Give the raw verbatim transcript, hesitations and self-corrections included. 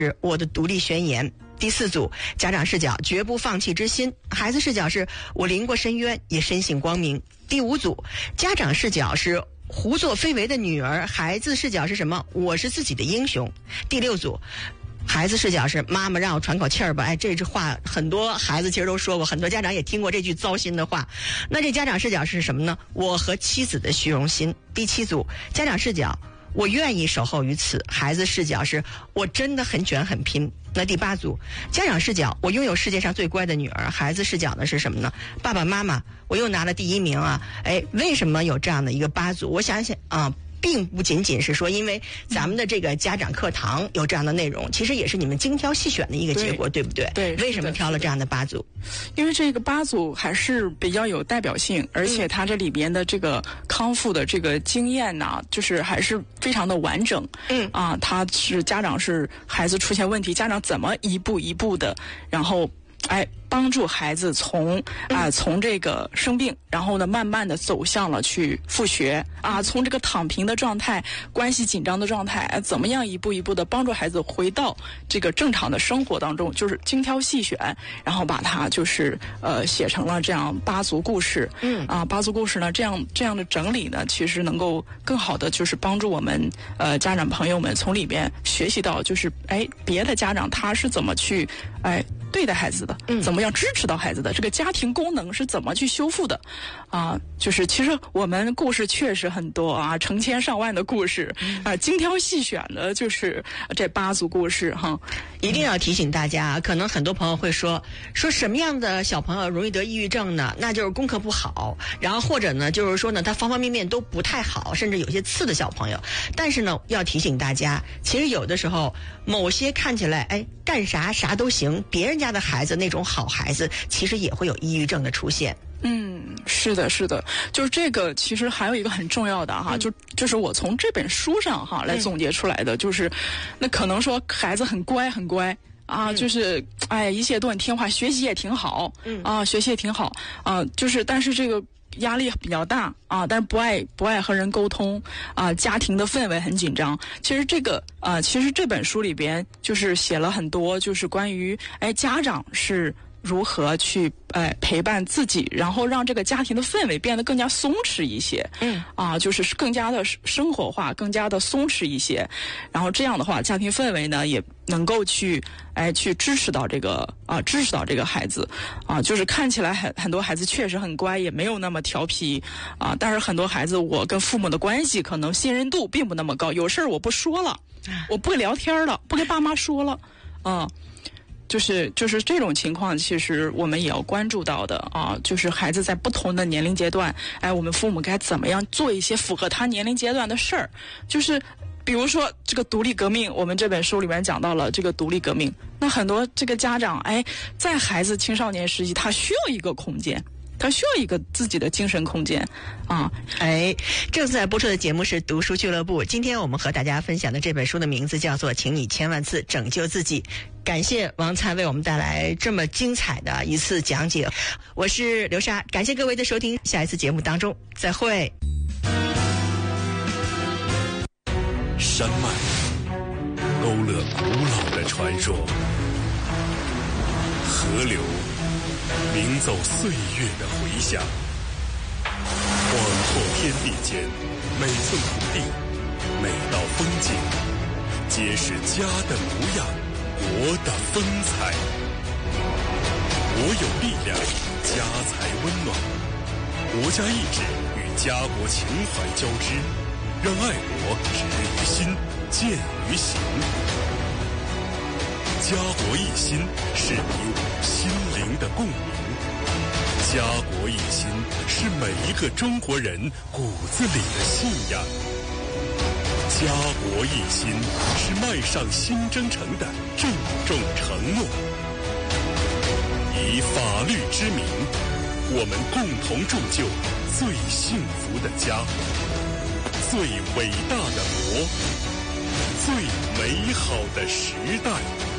是我的独立宣言。第四组家长视角，绝不放弃之心。孩子视角是我临过深渊，也深信光明。第五组家长视角是胡作非为的女儿，孩子视角是什么？我是自己的英雄。第六组孩子视角是妈妈让我喘口气儿吧。哎，这句话很多孩子其实都说过，很多家长也听过这句糟心的话。那这家长视角是什么呢？我和妻子的虚荣心。第七组家长视角，我愿意守候于此。孩子视角是我真的很卷很拼。那第八组家长视角，我拥有世界上最乖的女儿。孩子视角呢是什么呢？爸爸妈妈，我又拿了第一名啊！哎，为什么有这样的一个八组？我想想啊。并不仅仅是说因为咱们的这个家长课堂有这样的内容，其实也是你们精挑细选的一个结果， 对, 对不对？ 对。 为什么挑了这样的八组？ 因为这个八组还是比较有代表性，而且它这里边的这个康复的这个经验呢，就是还是非常的完整。嗯啊，它是家长是孩子出现问题，家长怎么一步一步的，然后哎。帮助孩子从啊、呃、从这个生病，然后呢慢慢的走向了去复学啊，从这个躺平的状态、关系紧张的状态，怎么样一步一步的帮助孩子回到这个正常的生活当中，就是精挑细选，然后把它就是呃写成了这样八组故事。嗯啊，八组故事呢，这样这样的整理呢，其实能够更好的就是帮助我们呃家长朋友们从里边学习到，就是哎别的家长他是怎么去哎对待孩子的，嗯，怎么样支持到孩子的这个家庭功能是怎么去修复的，啊，就是其实我们故事确实很多啊，成千上万的故事啊，精挑细选的就是这八组故事哈。 一定要提醒大家，可能很多朋友会说，说什么样的小朋友容易得抑郁症呢？那就是功课不好，然后或者呢，就是说呢，他方方面面都不太好，甚至有些次的小朋友。但是呢，要提醒大家，其实有的时候，某些看起来哎干啥啥都行，别人家的孩子那种好孩子，其实也会有抑郁症的出现。 嗯，是的，是的，就是这个，其实还有一个很重要的哈，嗯、就就是我从这本书上哈来总结出来的，嗯、就是那可能说孩子很乖很乖啊，嗯、就是哎一切都很听话，学习也挺好，嗯啊，学习也挺好啊，就是但是这个压力比较大啊，但是不爱不爱和人沟通啊，家庭的氛围很紧张。其实这个啊，其实这本书里边就是写了很多，就是关于哎家长是如何去呃陪伴自己，然后让这个家庭的氛围变得更加松弛一些。嗯啊，就是更加的生活化，更加的松弛一些。然后这样的话，家庭氛围呢也能够去哎去支持到这个啊支持到这个孩子啊，就是看起来很很多孩子确实很乖，也没有那么调皮啊，但是很多孩子我跟父母的关系可能信任度并不那么高，有事儿我不说了，我不聊天了，不跟爸妈说了，啊。就是就是这种情况，其实我们也要关注到的啊。就是孩子在不同的年龄阶段，哎，我们父母该怎么样做一些符合他年龄阶段的事儿？就是比如说这个独立革命，我们这本书里面讲到了这个独立革命。那很多这个家长，哎，在孩子青少年时期，他需要一个空间。他需要一个自己的精神空间啊！ 哎，正在播出的节目是读书俱乐部。今天我们和大家分享的这本书的名字叫做《请你千万次拯救自己》。感谢王灿为我们带来这么精彩的一次讲解。我是刘莎，感谢各位的收听，下一次节目当中再会。 山脉勾勒古老的传说，河流鸣奏岁月的回响，广阔天地间，每寸土地，每道风景，皆是家的模样，国的风采。国有力量，家财温暖，国家意志与家国情怀交织，让爱国植于心，见于行。家国一心是你我心灵的共鸣，家国一心是每一个中国人骨子里的信仰，家国一心是迈上新征程的郑重承诺。以法律之名，我们共同铸就最幸福的家，最伟大的国，最美好的时代。